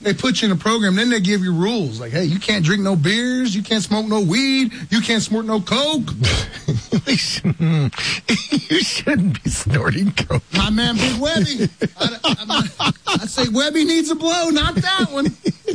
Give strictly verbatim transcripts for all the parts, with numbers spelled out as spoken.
they put you in a program, then they give you rules. Like, hey, you can't drink no beers, you can't smoke no weed, you can't snort no coke. You shouldn't be snorting coke. My man, Big Webby. I, I, I say Webby needs a blow, not that one.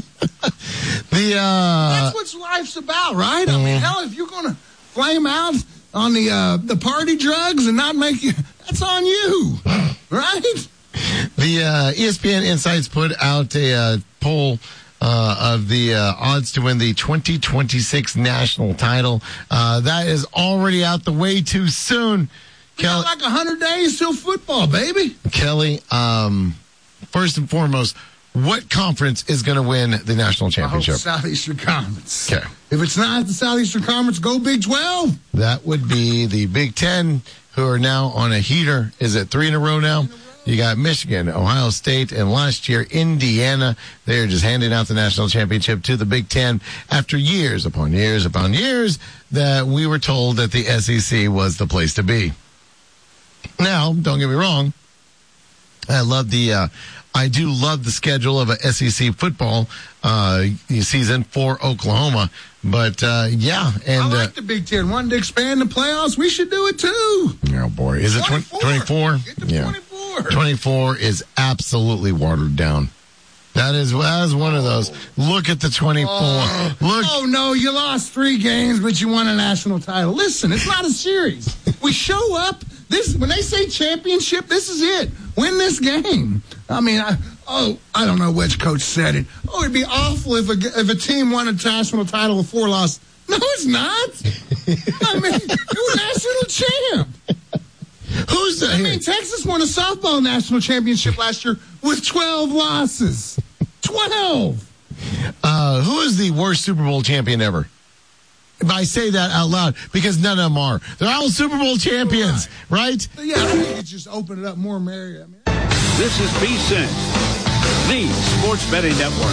The uh, That's what life's about, right? I mean, hell, if you're going to flame out on the uh, the party drugs and not make you, that's on you, right? The uh, E S P N Insights put out a uh, poll uh, of the uh, odds to win the twenty twenty-six national title. Uh, that is already out the way too soon. We got like one hundred days till football, baby. Kelly, um, first and foremost, what conference is going to win the national championship? I hope Southeastern Conference. Okay. If it's not the Southeastern Conference, go Big twelve. That would be the Big Ten, who are now on a heater. Is it three in a row now? You got Michigan, Ohio State, and last year, Indiana. They're just handing out the national championship to the Big Ten after years upon years upon years that we were told that the S E C was the place to be. Now, don't get me wrong. I love the, uh, I do love the schedule of a S E C football uh, season for Oklahoma. But, uh, yeah. And, I like uh, the Big Ten. Wanting to expand the playoffs. We should do it, too. Oh, boy. Is it twenty-four? Get to Yeah. twenty-four. twenty-four is absolutely watered down. That is, that is one of those. Look at the twenty-four. Oh, Look. oh, no, you lost three games, but you won a national title. Listen, it's not a series. We show up. This when they say championship, this is it. Win this game. I mean, I, oh, I don't know which coach said it. Oh, it'd be awful if a, if a team won a national title with four losses. No, it's not. I mean, you're a national champ. Who's the? I mean, Texas won a softball national championship last year with twelve losses. twelve. Uh, who is the worst Super Bowl champion ever? If I say that out loud, because none of them are. They're all Super Bowl champions, right? right? Yeah, I think it's just open it up more, Mary. I mean, this is VSiN, the Sports Betting Network.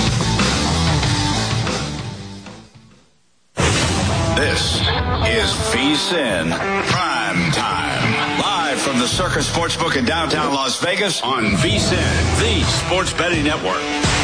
This is VSiN Prime Time. Live from the Circus Sportsbook in downtown Las Vegas on VSiN, the Sports Betting Network.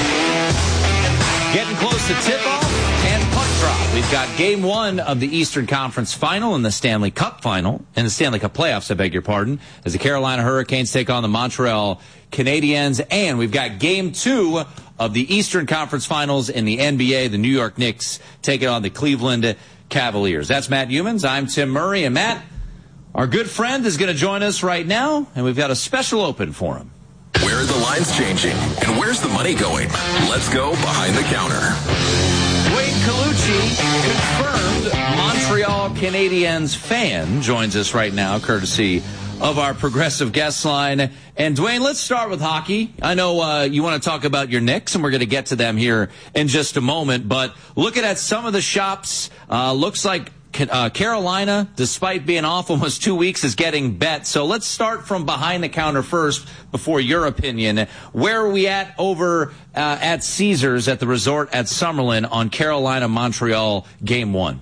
Getting close to tip-off and puck drop. We've got game one of the Eastern Conference Final and the Stanley Cup Final, and the Stanley Cup Playoffs, I beg your pardon, as the Carolina Hurricanes take on the Montreal Canadiens. And we've got game two of the Eastern Conference Finals in the N B A. The New York Knicks taking on the Cleveland Cavaliers. That's Matt Humans. I'm Tim Murray. And Matt, our good friend, is going to join us right now, and we've got a special open for him. Where are the lines changing? And where's the money going? Let's go behind the counter. Dwayne Colucci, confirmed Montreal Canadiens fan, joins us right now, courtesy of our progressive guest line. And Dwayne, let's start with hockey. I know uh, you want to talk about your Knicks, and we're going to get to them here in just a moment. But looking at some of the shops, uh, looks like Uh, Carolina, despite being off almost two weeks, is getting bet. So let's start from behind the counter first before your opinion. Where are we at over uh, at Caesars at the resort at Summerlin on Carolina-Montreal game one?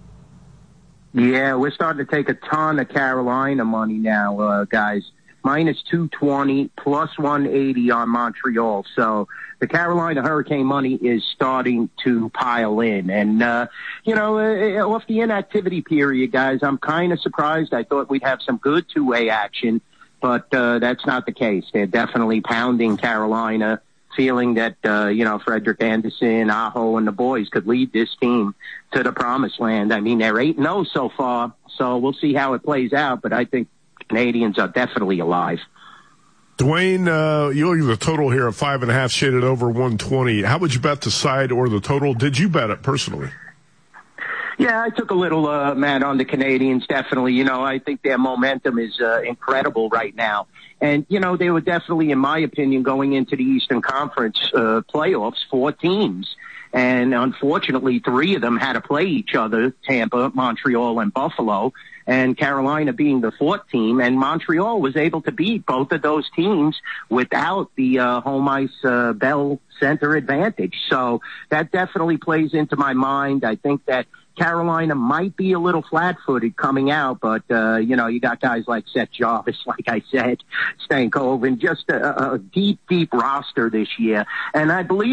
Yeah, we're starting to take a ton of Carolina money now, uh, guys. Minus two twenty, plus one eighty on Montreal. So the Carolina Hurricane money is starting to pile in. And, uh, you know, uh, off the inactivity period, guys, I'm kind of surprised. I thought we'd have some good two-way action, but uh, that's not the case. They're definitely pounding Carolina, feeling that, uh, you know, Frederick Anderson, Aho, and the boys could lead this team to the promised land. I mean, they're eight and oh so far, so we'll see how it plays out, but I think Canadians are definitely alive. Dwayne, uh, you look at the total here of five and a half, shaded over one twenty. How would you bet the side or the total? Did you bet it personally? Yeah, I took a little, uh, Matt, on the Canadians, definitely. You know, I think their momentum is uh, incredible right now. And, you know, they were definitely, in my opinion, going into the Eastern Conference uh, playoffs, four teams. And unfortunately, three of them had to play each other, Tampa, Montreal, and Buffalo, and Carolina being the fourth team. And Montreal was able to beat both of those teams without the uh, home ice uh, Bell Center advantage. So that definitely plays into my mind. I think that Carolina might be a little flat-footed coming out, but, uh, you know, you got guys like Seth Jarvis, like I said, Stankoven, just a, a deep, deep roster this year. And I believe